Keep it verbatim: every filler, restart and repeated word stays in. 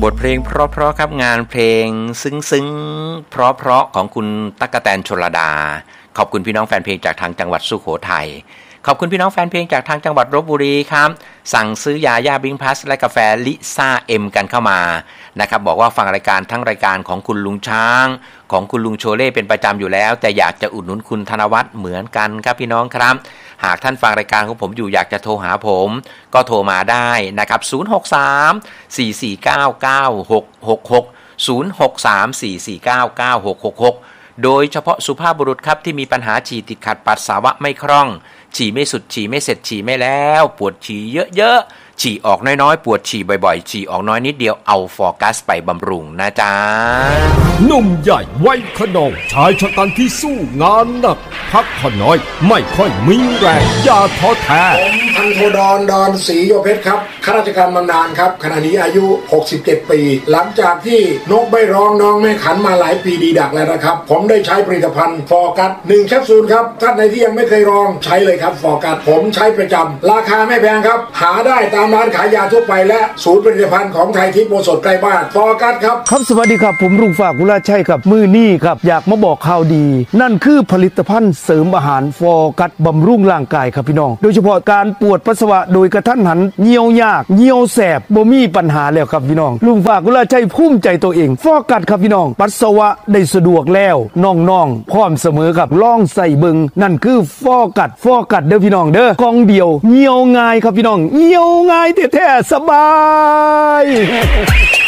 ทเพลงเพราะๆครับงานเพลงซึ้งๆเพราะๆของคุณตั๊กแตนชลดาขอบคุณพี่น้องแฟนเพลงจากทางจังหวัดสุโขทัยขอบคุณพี่น้องแฟนเพลงจากทางจังหวัดลพบุรีครับสั่งซื้อยาย่าบิงพลัสและกาแฟลิซ่าเอ็มกันเข้ามานะครับบอกว่าฟังรายการทั้งรายการของคุณลุงช้างของคุณลุงโชเล่เป็นประจำอยู่แล้วแต่อยากจะอุดหนุนคุณธนวัฒน์เหมือนกันครับพี่น้องครับหากท่านฟังรายการของผมอยู่อยากจะโทรหาผมก็โทรมาได้นะครับศูนย์ หก สาม สี่ สี่ เก้า เก้า หก หก หก ศูนย์ หก สาม สี่ สี่ เก้า เก้า หก หก หกโดยเฉพาะสุภาพบุรุษครับที่มีปัญหาฉี่ติดขัดปัสสาวะไม่คล่องฉี่ไม่สุดฉี่ไม่เสร็จฉี่ไม่แล้วปวดฉี่เยอะๆฉี่ออกน้อยๆปวดฉี่บ่อยๆฉี่ออกน้อยนิดเดียวเอาฟอร์กัสไปบำรุงนะจ๊ะหนุ่มใหญ่วัยขนองชายชะกันที่สู้งานหนักพักผ่อนน้อยไม่ค่อยมีแรงอย่าท้อแท้ผมพันโทดรดอนศรีโยเพชรครับข้าราชการบำนาญครับขณะนี้อายุหกสิบเจ็ดปีหลังจากที่นกไม่ร้องน้องไม่ขันมาหลายปีดีดักแล้วนะครับผมได้ใช้ผลิตภัณฑ์ฟอร์กัสหนึ่งแคปซูลครับท่านใดที่ยังไม่เคยลองใช้เลยครับฟอร์กัสผมใช้ประจำราคาไม่แพงครับหาได้ตามร้านขายยาทั่วไปและศูนย์ผลิตภัณฑ์ของไทยทิพย์โอสถใกล้บ้านฟอร์กัสครับครับสวัสดีครับผมรุ่งฝากกุลาชัยครับมือนี่ครับอยากมาบอกข่าวดีนั่นคือผลิตภัณฑ์เสริมอาหารฟอร์กัสบำรุงร่างกายครับพี่น้องโดยเฉพาะการปวดปัสสาวะโดยกระทันหันเหี่ยวยากเหี่ยวแสบบ่มีปัญหาแล้วครับพี่น้องรุ่งฝากกุลาชัยภูมิใจตัวเองฟอร์กัสครับพี่น้องปัสสาวะได้สะดวกแล้วน้องๆพร้อมเสมอครับลองใส่เบิ่งนั่นคือฟอร์กัสฟอร์กัสเด้อพี่น้องเด้อกล่องเดียวเหี่ยวง่ายครับพี่น้องเหี่ยวง่ายแท้ๆสบาย